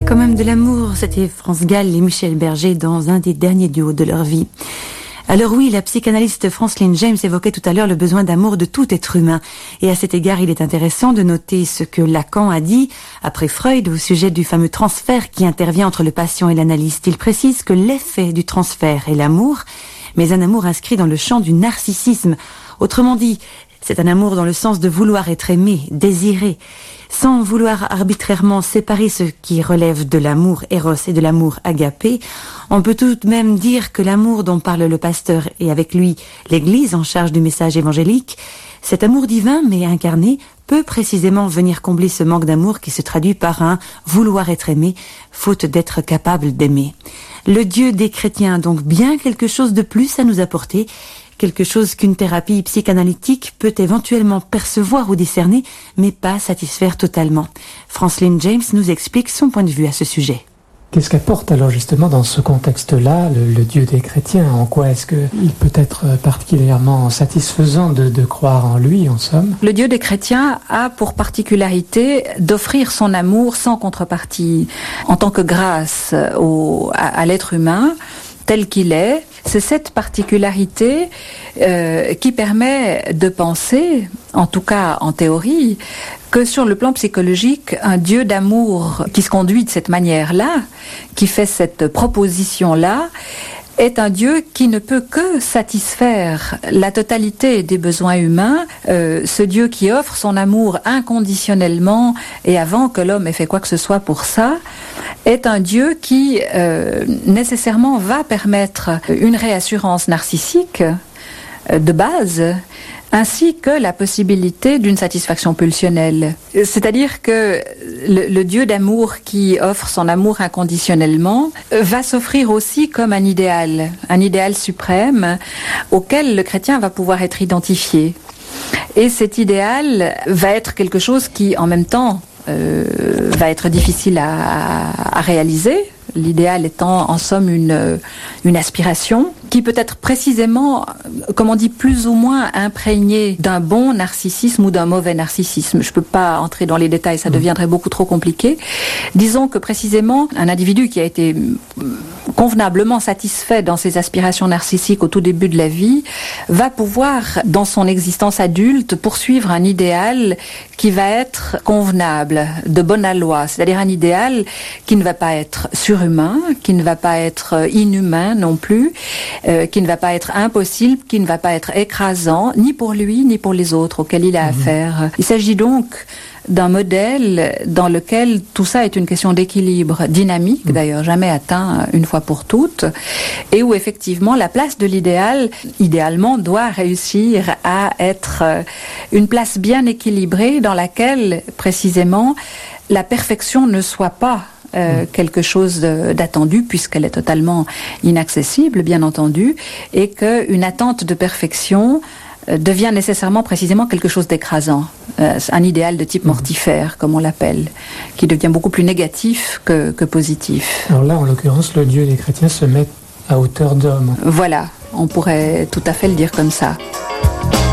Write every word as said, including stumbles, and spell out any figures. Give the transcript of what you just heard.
Quand même de l'amour, c'était France Gall et Michel Berger dans un des derniers duos de leur vie. Alors oui, la psychanalyste Francelyn James évoquait tout à l'heure le besoin d'amour de tout être humain. Et à cet égard, il est intéressant de noter ce que Lacan a dit, après Freud, au sujet du fameux transfert qui intervient entre le patient et l'analyste. Il précise que l'effet du transfert est l'amour, mais un amour inscrit dans le champ du narcissisme. Autrement dit, c'est un amour dans le sens de vouloir être aimé, désiré, sans vouloir arbitrairement séparer ce qui relève de l'amour éros et de l'amour agapé. On peut tout de même dire que l'amour dont parle le pasteur et avec lui l'Église en charge du message évangélique, cet amour divin mais incarné peut précisément venir combler ce manque d'amour qui se traduit par un vouloir être aimé, faute d'être capable d'aimer. Le Dieu des chrétiens a donc bien quelque chose de plus à nous apporter, quelque chose qu'une thérapie psychanalytique peut éventuellement percevoir ou discerner, mais pas satisfaire totalement. Francelyn James nous explique son point de vue à ce sujet. Qu'est-ce qu'apporte alors justement dans ce contexte-là le, le Dieu des chrétiens? En quoi est-ce qu'il peut être particulièrement satisfaisant de, de croire en lui, en somme? Le Dieu des chrétiens a pour particularité d'offrir son amour sans contrepartie, en tant que grâce au, à, à l'être humain tel qu'il est. C'est cette particularité euh, qui permet de penser, en tout cas en théorie, que sur le plan psychologique, un Dieu d'amour qui se conduit de cette manière-là, qui fait cette proposition-là, est un Dieu qui ne peut que satisfaire la totalité des besoins humains, euh, ce Dieu qui offre son amour inconditionnellement et avant que l'homme ait fait quoi que ce soit pour ça, est un Dieu qui euh, nécessairement va permettre une réassurance narcissique euh, de base, ainsi que la possibilité d'une satisfaction pulsionnelle. C'est-à-dire que le, le Dieu d'amour qui offre son amour inconditionnellement va s'offrir aussi comme un idéal, un idéal suprême auquel le chrétien va pouvoir être identifié. Et cet idéal va être quelque chose qui, en même temps, euh, va être difficile à, à réaliser. L'idéal étant en somme une, une aspiration qui peut être précisément, comme on dit, plus ou moins imprégnée d'un bon narcissisme ou d'un mauvais narcissisme. Je ne peux pas entrer dans les détails, ça deviendrait beaucoup trop compliqué. Disons que précisément, un individu qui a été convenablement satisfait dans ses aspirations narcissiques au tout début de la vie va pouvoir, dans son existence adulte, poursuivre un idéal qui va être convenable, de bonne aloi, c'est-à-dire un idéal qui ne va pas être surhumain, qui ne va pas être inhumain non plus, euh, qui ne va pas être impossible, qui ne va pas être écrasant, ni pour lui, ni pour les autres auxquels il a mmh. affaire. Il s'agit donc d'un modèle dans lequel tout ça est une question d'équilibre dynamique, d'ailleurs jamais atteint une fois pour toutes, et où effectivement la place de l'idéal, idéalement, doit réussir à être une place bien équilibrée dans laquelle, précisément, la perfection ne soit pas Euh, quelque chose de, d'attendu, puisqu'elle est totalement inaccessible, bien entendu, et qu'une attente de perfection euh, devient nécessairement précisément quelque chose d'écrasant, euh, un idéal de type mortifère, comme on l'appelle, qui devient beaucoup plus négatif que, que positif. Alors là, en l'occurrence, le Dieu des chrétiens se met à hauteur d'homme. Voilà, on pourrait tout à fait le dire comme ça.